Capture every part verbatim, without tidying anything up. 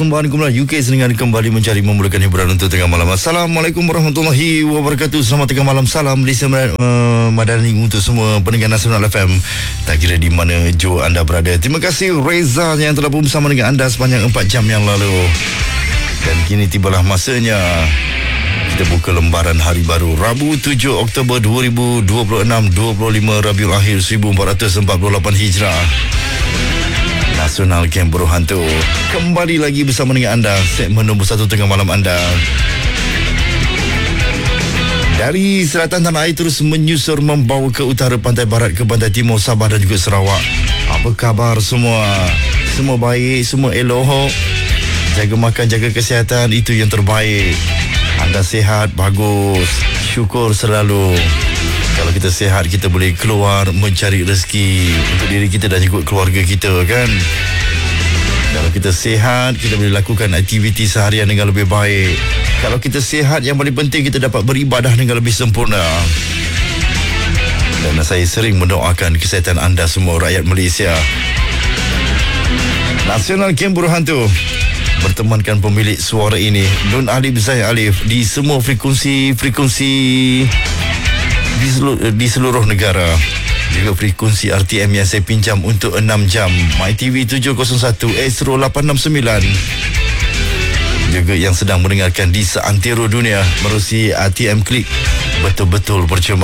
persembahan kumpulan U K Seningan kembali mencari memulakan hiburan untuk tengah malam. Assalamualaikum warahmatullahi wabarakatuh. Selamat tengah malam. Salam Malaysia uh, Madani untuk semua pendengar Nasional F M. Tak kira di mana jo anda berada. Terima kasih Reza yang telah pun bersama dengan anda sepanjang empat jam yang lalu. Dan kini tibalah masanya kita buka lembaran hari baru Rabu tujuh Oktober dua ribu dua puluh enam, dua puluh lima Rabiul Akhir seribu empat ratus empat puluh lapan Hijrah. Nasional Camp Berhantu kembali lagi bersama dengan anda, segmen nombor satu tengah malam anda. Dari selatan tanah air terus menyusur membawa ke utara, pantai barat ke pantai timur, Sabah dan juga Sarawak. Apa khabar semua? Semua baik, semua elok. Jaga makan, jaga kesihatan, itu yang terbaik. Anda sihat, bagus. Syukur selalu. Kalau kita sihat, kita boleh keluar mencari rezeki untuk diri kita dan juga keluarga kita, kan? Kalau kita sihat, kita boleh lakukan aktiviti seharian dengan lebih baik. Kalau kita sihat, yang paling penting kita dapat beribadah dengan lebih sempurna. Dan saya sering mendoakan kesihatan anda semua, rakyat Malaysia. Nasional Camp Berhantu bertemankan pemilik suara ini, Nun Alif Zai Alif, di semua frekuensi-frekuensi di seluruh, di seluruh negara. Juga frekuensi R T M yang saya pinjam untuk enam jam, MyTV tujuh kosong satu, Astro lapan enam sembilan. Juga yang sedang mendengarkan di seantero dunia melalui R T M Klik. Betul-betul percuma.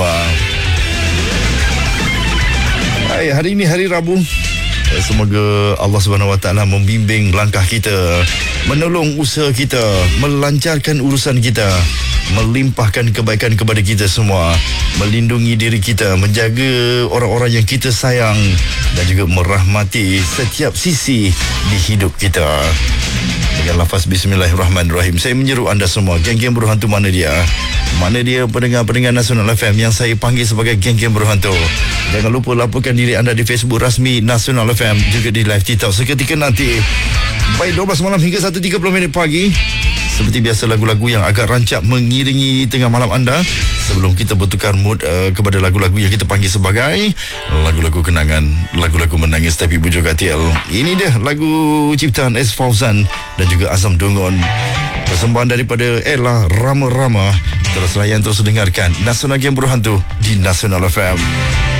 Hai, hari ini hari Rabu. Semoga Allah Subhanahu Wa Taala membimbing langkah kita, menolong usaha kita, melancarkan urusan kita, melimpahkan kebaikan kepada kita semua, melindungi diri kita, menjaga orang-orang yang kita sayang dan juga merahmati setiap sisi di hidup kita. Dengan lafaz Bismillahirrahmanirrahim, saya menyeru anda semua, geng-geng berhantu mana dia? Mana dia pendengar-pendengar Nasional F M yang saya panggil sebagai geng-geng berhantu? Jangan lupa laporkan diri anda di Facebook rasmi Nasional F M, juga di live TikTok seketika nanti. Baik, dua belas malam hingga satu tiga puluh minit pagi. Seperti biasa, lagu-lagu yang agak rancak mengiringi tengah malam anda sebelum kita bertukar mood uh, kepada lagu-lagu yang kita panggil sebagai lagu-lagu kenangan, lagu-lagu menangis tapi bujuk hati. Ini dia lagu ciptaan S. Fauzan dan juga Azam Dungun. Persembahan daripada Ella Rama Rama. Terus layan, terus dengarkan Nasional Camp Berhantu di Nasional F M.